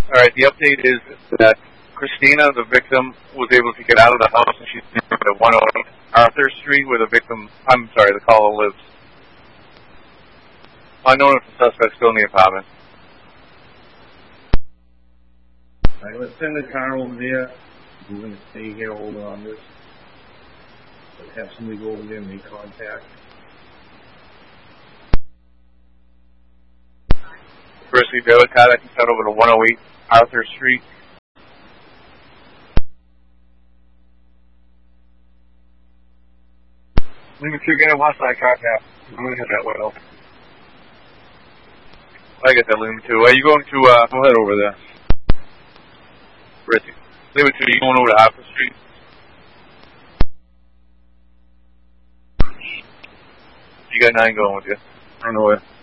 All right, the update is that Christina, the victim, was able to get out of the house, and she's at 108 Arthur Street, where the caller lives. Unknown if the suspect's still in the apartment. All right, let's send the car over there. We're going to stay here over on this. Let's have somebody go over there and make contact. Firstly, the other car that can head over to 108 Arthur Street. Leave it to get a west side car path. I'm going to hit that window. I get that, Loom 2. Are you going to, I'll head over there. Ritzy? Leave it to you going over to Arthur Street? You got 9 going with you. I know it.